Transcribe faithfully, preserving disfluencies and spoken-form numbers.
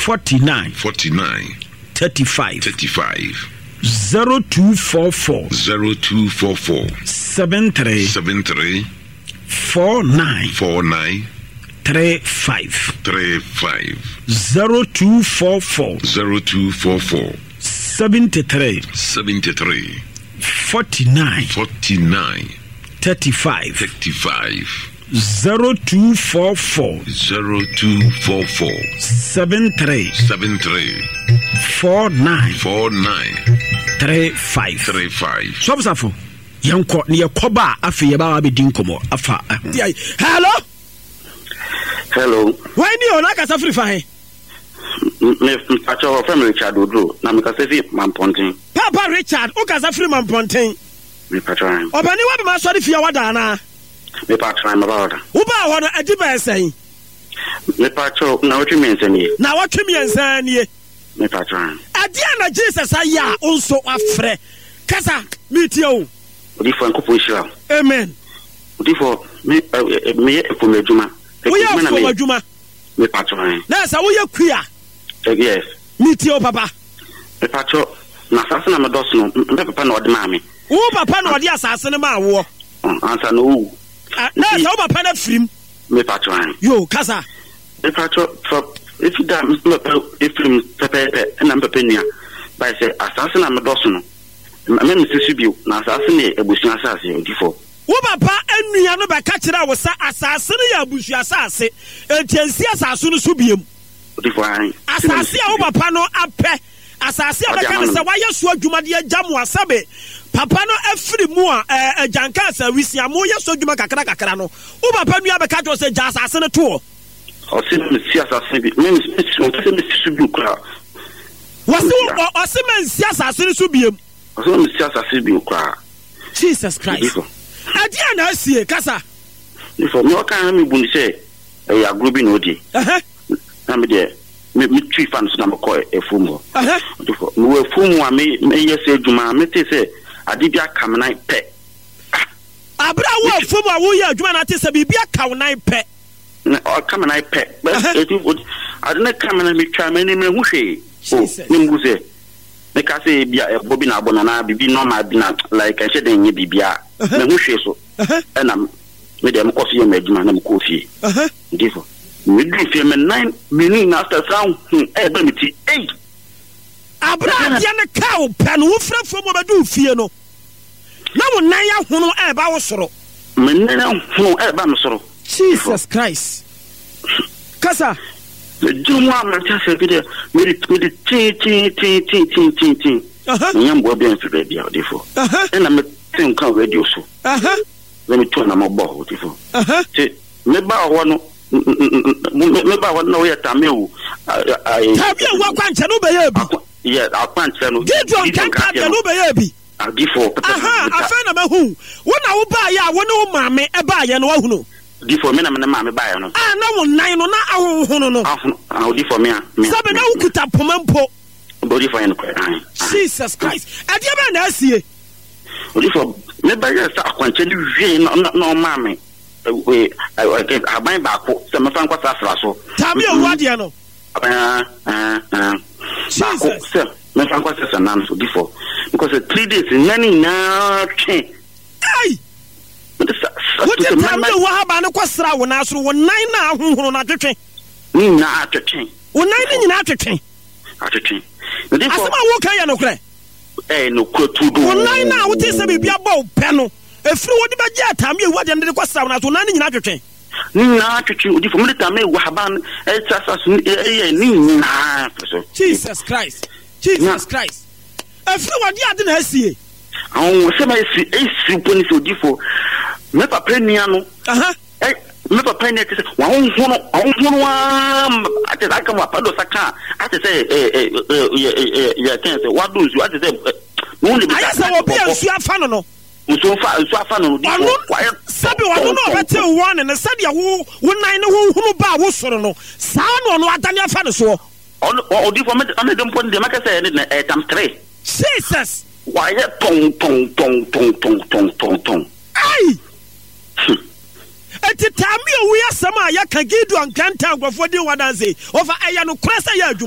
forty-nine forty-nine thirty-five thirty-five zero two four four zero two four four seven three seven three four nine four nine three five three five zero two four four zero two four four seventy three seventy three forty nine forty nine thirty five thirty five zero two four four zero two four four seven three seven three four nine four nine three five three five. Sobsafo yanko ne yakoba afi yaba wa bedin komo afa. Hello. Hello. Why ni ona kasa free fa he? Me pacho family Richard Odro na me kasa fi Mamponten. Papa Richard o kasa free Mamponten. Me pacho. Obani wa be ma sori fi wada na. Me pacho na ba wada. Wo ba ho no adi ba esan. Me pacho na wotwe me nsani. Na wotwe me nsani. Me pacho. Adi na Jesus aya onso afre. Kasa meet you. Odi fo enkopo hira. Amen. Odi fo me me efo meduma. We are from Majuma. Me pacho. Na sa we kua. Yes. Meet you papa. Me pacho na asase na me dos no me papa na odi ma me. Wo papa na odi asase ne ma wo. Answer no. Na sa wo papa na frim. Me pacho. Yo kasa. Me pacho for if you da me if film pepe na pepe nia. By say asase na me dos no. Me me sisibiu na asase ne ebusu asase odi fo. Wo papa anua no be ka kira wo sa asase ne ya abusu asase entiansi asase no so biem. Odi fo an. Asase a wo papa no apɛ asase a be ka se wa yeso adwuma de agyamu asabe papa no afiri mu a agyanka asa wisia mo yeso adwuma kakra kakra no wo papa nua be ka to se gya asase no to o se me si asase bi me me se me si bi kra wasi o se me si asase no so biem o se me si asase bi kra Jesus Christ adi ana asie kasa ifo me o kan me bu ni se e ya group no di eh na me de me me twi fan so na me ko efumu eh ifo me we efumu a me me yese adwuma me te se adi bia kam nan pe abra wo efumu a wo ye adwuma na te se bibia kaw nan pe na o kam nan pe but eti adi na kam na me twa me ni me hu hwe o ni mbu se me ka se bia e bobi na abona na bibi normal bi na like e shede nye bibia me hu hwe so e na me de me ko fie me adwuma na me ko fie eh ndifo me du fie me nine minutes after sound e ba me ti eight abra dia ne kaw pen wo frafo mo ba du fie no na wo nan ya hono e ba wo soro me nan hono e ba me soro Jesus Christ kasa me du mo am ta se bi de me de ti ti ti ti ti ti ti aha nyam bo bien fi bia odifo e na me tin kan radio so aha me to na mo bo odifo aha ti me ba ho no me ba ho no ye tameu tameu wa kwanche no be ye bi yeah akwanche no Gideon kan ka de no be ye bi adifo aha afa na mahu wona wo ba ya wo ne wo maame e ba ye no wa hunu difo me na me maame ba ye no ah na wo nan no na ahonhono no ah difo me a sabe na wo kuta pomampo body for any crime. Jesus Christ. I didn't know see. Difo me ba ye sa akwanche ni wie no no maame we I get aban ba ko se me fan kwasa afra so tami o wade no ah ah ah Jesus se me fan kwasa se nan so difo because three days nani na twen ai what the tami o wa ba no kwasra wo na so wo nan na ahonhoro na twetwen ni na atwetwen wo nan ni nyina atwetwen atwetwen difo asema wo kan ya no kre eh no krotudo wo nan na wo te se bibia ba pe no efiri wodi ba je atami e wade ndede kwasa wo na so nan ni nyina twetwen ni na twetwen odi fo me tami wa haban e tsasa e ni na Jesus Christ Jesus Christ efiri wadi ade na asie awon se ma esi esi poni so odi fo me papa nia no aha eh me papa nia te se wa honhono honhono wa ate aka mo apado saka ate se eh eh eh ya ten se wadu nsu ate se no le bi aya se wo bia nsu afa no no nsu fa nsu afa no di ko sabe wa no no bete wo ne sabe ya wo wo nan ne wo hunu ba wo soro no sa no no adane afa no so o di fo me me dem pon de maka se ne eh tam three Jesus why tong tong tong tong tong tong tong tong ai eti tami o wi asama ya ka Gideon Granta agofo di wadanse over aya no krasa ya